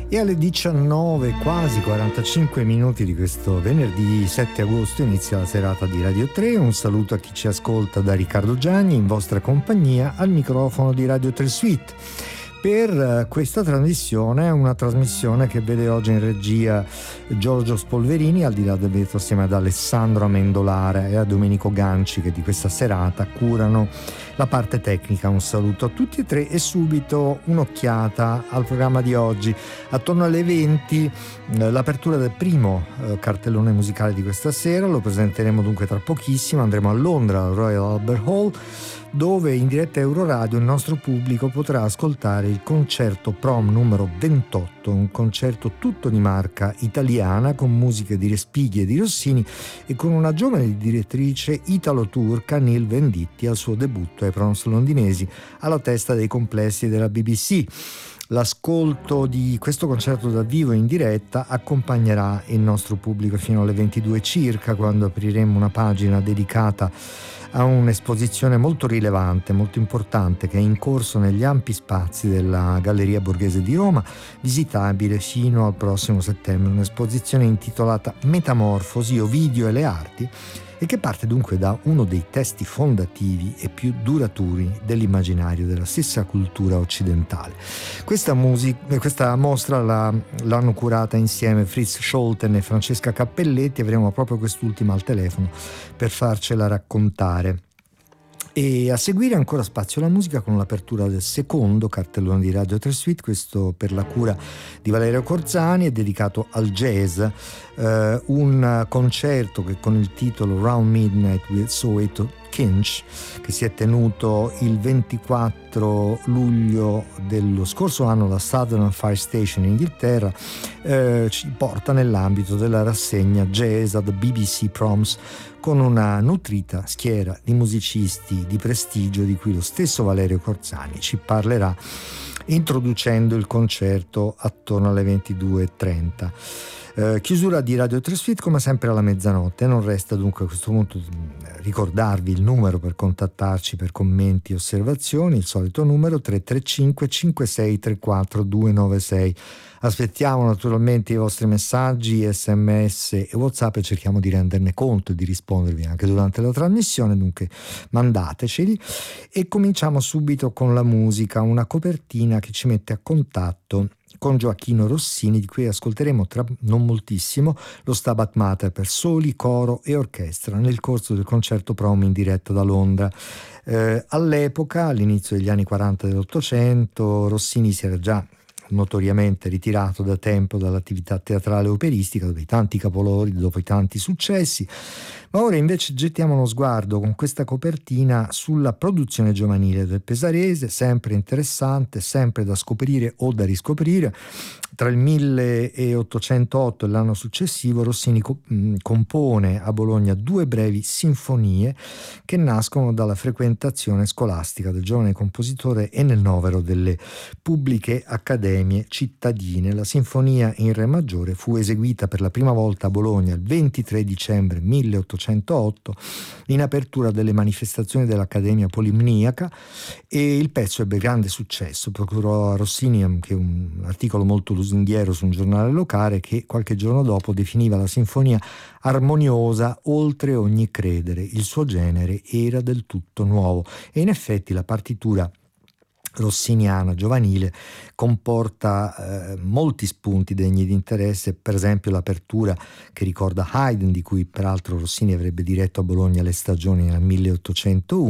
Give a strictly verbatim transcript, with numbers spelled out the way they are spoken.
E alle diciannove, quasi quarantacinque minuti di questo venerdì sette agosto, inizia la serata di Radio tre. Un saluto a chi ci ascolta da Riccardo Gianni, in vostra compagnia al microfono di Radio tre Suite. Per questa trasmissione, una trasmissione che vede oggi in regia Giorgio Spolverini, al di là del vetro assieme ad Alessandro Amendolara e a Domenico Ganci, che di questa serata curano la parte tecnica. Un saluto a tutti e tre e subito un'occhiata al programma di oggi. Attorno alle venti l'apertura del primo cartellone musicale di questa sera, lo presenteremo dunque tra pochissimo. Andremo a Londra, al Royal Albert Hall, dove in diretta Euroradio il nostro pubblico potrà ascoltare il concerto Prom numero ventotto, un concerto tutto di marca italiana con musiche di Respighi e di Rossini e con una giovane direttrice italo-turca, Nil Venditti, al suo debutto ai Proms londinesi alla testa dei complessi della B B C. L'ascolto di questo concerto dal vivo in diretta accompagnerà il nostro pubblico fino alle ventidue circa, quando apriremo una pagina dedicata a un'esposizione molto rilevante, molto importante, che è in corso negli ampi spazi della Galleria Borghese di Roma, visitabile fino al prossimo settembre. Un'esposizione intitolata Metamorfosi, Ovidio e le arti, e che parte dunque da uno dei testi fondativi e più duraturi dell'immaginario della stessa cultura occidentale. Questa, musica, questa mostra la, l'hanno curata insieme Fritz Scholten e Francesca Cappelletti. Avremo proprio quest'ultima al telefono per farcela raccontare. E a seguire ancora spazio alla musica con l'apertura del secondo cartellone di Radio tre Suite, questo per la cura di Valerio Corzani, è dedicato al jazz, eh, un concerto che con il titolo Round Midnight with Soweto Kinch, che si è tenuto il ventiquattro luglio dello scorso anno alla Southern Fire Station in Inghilterra, eh, ci porta nell'ambito della rassegna Jazz at the B B C Proms, con una nutrita schiera di musicisti di prestigio di cui lo stesso Valerio Corzani ci parlerà introducendo il concerto attorno alle ventidue e trenta. Eh, chiusura di Radio tre Suite come sempre alla mezzanotte. Non resta dunque a questo punto ricordarvi il numero per contattarci per commenti e osservazioni, il solito numero tre tre cinque cinque sei tre quattro due nove sei. Aspettiamo naturalmente i vostri messaggi, sms e WhatsApp e cerchiamo di renderne conto e di rispondervi anche durante la trasmissione, dunque mandateceli. E cominciamo subito con la musica, una copertina che ci mette a contatto con Gioacchino Rossini, di cui ascolteremo tra non moltissimo lo Stabat Mater per soli, coro e orchestra nel corso del concerto Prom in diretta da Londra. Eh, all'epoca, all'inizio degli anni quaranta dell'Ottocento, Rossini si era già notoriamente ritirato da tempo dall'attività teatrale operistica, dopo i tanti capolavori, dopo i tanti successi, ma ora invece gettiamo uno sguardo con questa copertina sulla produzione giovanile del pesarese, sempre interessante, sempre da scoprire o da riscoprire. Tra il milleottocentotto e l'anno successivo Rossini co- compone a Bologna due brevi sinfonie che nascono dalla frequentazione scolastica del giovane compositore e nel novero delle pubbliche accademie cittadine. La sinfonia in re maggiore fu eseguita per la prima volta a Bologna il ventitré dicembre milleottocentootto in apertura delle manifestazioni dell'Accademia Polimniaca, e il pezzo ebbe grande successo. Procurò a Rossini anche un articolo molto lusinghiero su un giornale locale che qualche giorno dopo definiva la sinfonia armoniosa oltre ogni credere. Il suo genere era del tutto nuovo, e in effetti la partitura rossiniana giovanile comporta eh, molti spunti degni di interesse, per esempio l'apertura che ricorda Haydn, di cui peraltro Rossini avrebbe diretto a Bologna le stagioni nel milleottocentouno,